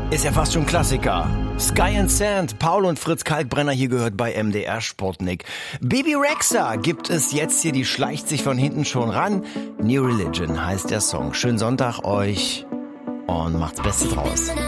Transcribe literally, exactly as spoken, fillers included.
Ist ja fast schon Klassiker. Sky and Sand, Paul und Fritz Kalkbrenner hier gehört bei M D R Sputnik. Bebe Rexha gibt es jetzt hier, die schleicht sich von hinten schon ran. New Religion heißt der Song. Schönen Sonntag euch und macht's Beste draus.